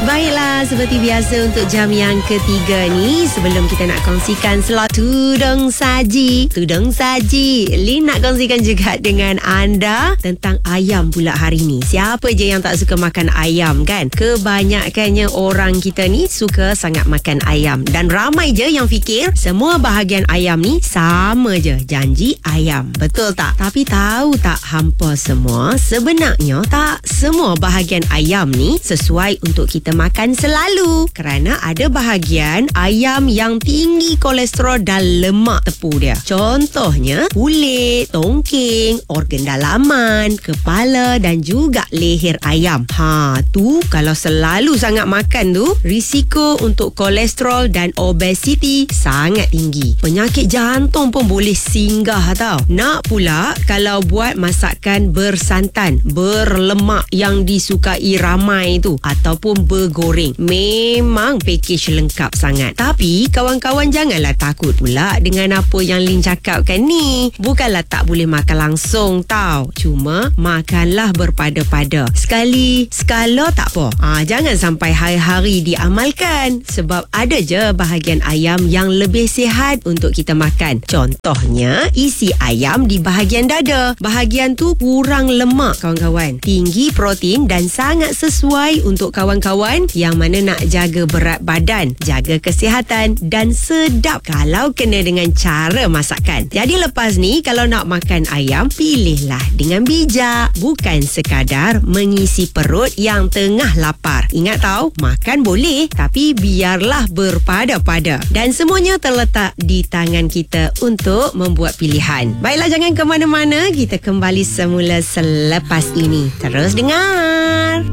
Baiklah, seperti biasa untuk jam yang ketiga ni, sebelum kita nak kongsikan slot Tudung Saji, Lin nak kongsikan juga dengan anda tentang ayam pula hari ni. Siapa je yang tak suka makan ayam kan? Kebanyakannya orang kita ni suka sangat makan ayam, dan ramai je yang fikir semua bahagian ayam ni sama je, janji ayam. Betul tak? Tapi tahu tak hampa semua, sebenarnya tak semua bahagian ayam ni sesuai untuk kita makan selalu, kerana ada bahagian ayam yang tinggi kolesterol dan lemak tepu dia. Contohnya kulit, tongking, organ dalaman, kepala dan juga leher ayam. Tu kalau selalu sangat makan tu, risiko untuk kolesterol dan obesiti sangat tinggi. Penyakit jantung pun boleh singgah tau. Nak pula kalau buat masakan bersantan, berlemak yang disukai ramai tu, ataupun bergoreng, memang pakej lengkap sangat. Tapi kawan-kawan janganlah takut pula dengan apa yang Lin cakapkan ni. Bukanlah tak boleh makan langsung tau, cuma makanlah berpada-pada. Sekala tak apa. Jangan sampai hari-hari diamalkan, sebab ada je bahagian ayam yang lebih sihat untuk kita makan. Contohnya isi ayam di bahagian dada. Bahagian tu kurang lemak kawan-kawan, tinggi protein dan sangat sesuai untuk kawan-kawan yang mana nak jaga berat badan, jaga kesihatan dan sedap kalau kena dengan cara masakan. Jadi lepas ni kalau nak makan ayam, pilihlah dengan bijak, bukan sekadar mengisi perut yang tengah lapar. Ingat tau, makan boleh tapi biarlah berpada-pada, dan semuanya terletak di tangan kita untuk membuat pilihan. Baiklah, jangan ke mana-mana, kita kembali semula selepas ini. Terus dengar.